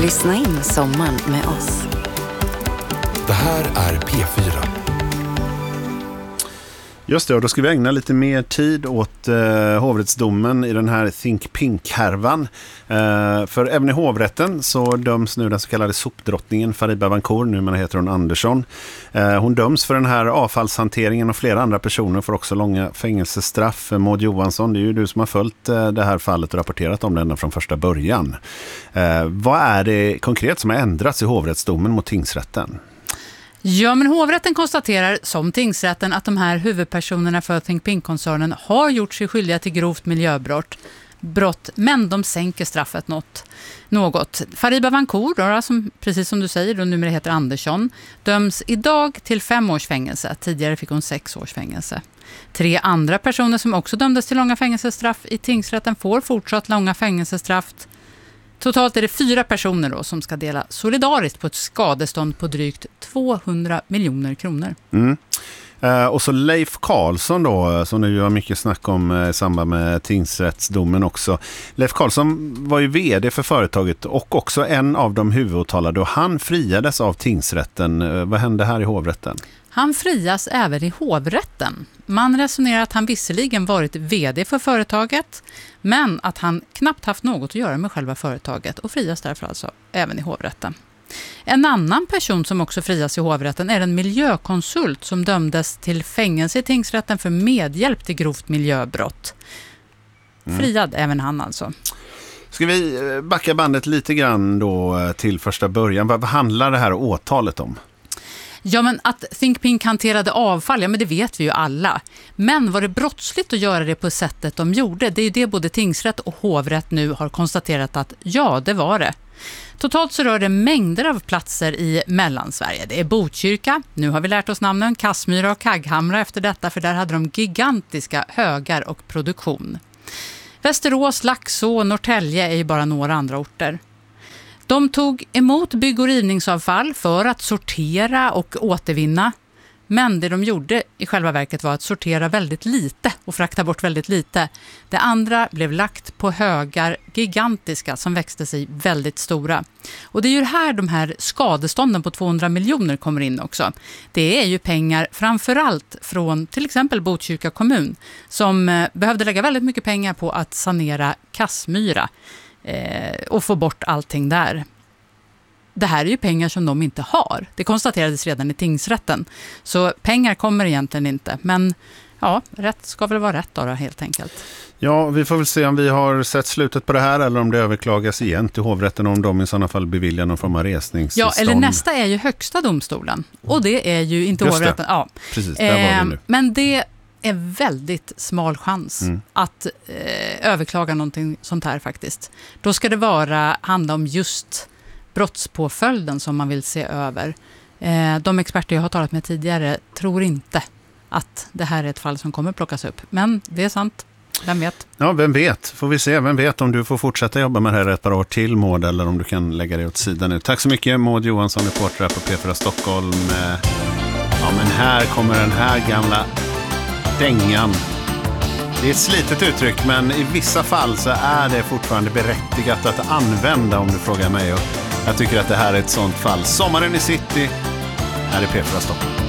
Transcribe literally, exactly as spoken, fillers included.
Lyssna in sommaren med oss. Det här är P fyra. Just det, och då ska vi ägna lite mer tid åt eh, hovrättsdomen i den här Think Pink-härvan. Eh, för även i hovrätten så döms nu den så kallade sopdrottningen Fariba Vancour, nu man heter hon Andersson. Eh, hon döms för den här avfallshanteringen och flera andra personer får också långa fängelsestraff. Maud Johansson, det är ju du som har följt eh, det här fallet och rapporterat om det ända från första början. Eh, vad är det konkret som har ändrats i hovrättsdomen mot tingsrätten? Ja, men hovrätten konstaterar som tingsrätten att de här huvudpersonerna för Think Pink-koncernen har gjort sig skyldiga till grovt miljöbrott, brott, men de sänker straffet något. något. Fariba Vancour, då, som, precis som du säger, då numera heter Andersson, döms idag till fem års fängelse. Tidigare fick hon sex års fängelse. Tre andra personer som också dömdes till långa fängelsestraff i tingsrätten får fortsatt långa fängelsestraff. Totalt är det fyra personer då som ska dela solidariskt på ett skadestånd på drygt tvåhundra miljoner kronor. Mm. Uh, och så Leif Karlsson då, som nu har mycket snack om uh, i samband med tingsrättsdomen också. Leif Karlsson var ju vd för företaget och också en av de huvudåtalade, och han friades av tingsrätten. Uh, vad hände här i hovrätten? Han frias även i hovrätten. Man resonerar att han visserligen varit vd för företaget, men att han knappt haft något att göra med själva företaget, och frias därför alltså även i hovrätten. En annan person som också frias i hovrätten är en miljökonsult som dömdes till fängelse i tingsrätten för medhjälp till grovt miljöbrott. Friad mm. även han alltså. Ska vi backa bandet lite grann då till första början? Vad handlar det här åtalet om? Ja, men att Think Pink hanterade avfall, ja men det vet vi ju alla. Men var det brottsligt att göra det på sättet de gjorde? Det är ju det både tingsrätt och hovrätt nu har konstaterat att ja, det var det. Totalt så rör det mängder av platser i Mellansverige. Det är Botkyrka, nu har vi lärt oss namnen, Kassmyra och Kagghamra efter detta, för där hade de gigantiska högar och produktion. Västerås, Laxå och Norrtälje är ju bara några andra orter. De tog emot bygg- och rivningsavfall för att sortera och återvinna. Men det de gjorde i själva verket var att sortera väldigt lite och frakta bort väldigt lite. Det andra blev lagt på högar, gigantiska, som växte sig väldigt stora. Och det är ju här de här skadestånden på tvåhundra miljoner kommer in också. Det är ju pengar framförallt från till exempel Botkyrka kommun som behövde lägga väldigt mycket pengar på att sanera Kassmyra. Eh, och få bort allting där. Det här är ju pengar som de inte har. Det konstaterades redan i tingsrätten. Så pengar kommer egentligen inte. Men ja, rätt ska väl vara rätt då, då helt enkelt. Ja, vi får väl se om vi har sett slutet på det här eller om det överklagas igen till hovrätten, om de i sådana fall beviljar någon form av resningstillstånd. Ja, eller nästa är ju högsta domstolen. Och det är ju inte Just hovrätten. Det. Ja. Precis, där var eh, vi nu. Men det är väldigt smal chans mm. att eh, överklaga någonting sånt här faktiskt. Då ska det vara handla om just brottspåföljden som man vill se över. Eh, de experter jag har talat med tidigare tror inte att det här är ett fall som kommer plockas upp. Men det är sant. Vem vet? Ja, vem vet? Får vi se. Vem vet om du får fortsätta jobba med det här ett par år till, Maud, eller om du kan lägga det åt sidan nu. Tack så mycket, Maud Johansson, reporter på P fyra Stockholm. Ja, men här kommer den här gamla dängan. Det är ett slitet uttryck, men i vissa fall så är det fortfarande berättigat att använda, om du frågar mig. Och jag tycker att det här är ett sånt fall. Sommaren i city, här är P fyra Stockholm.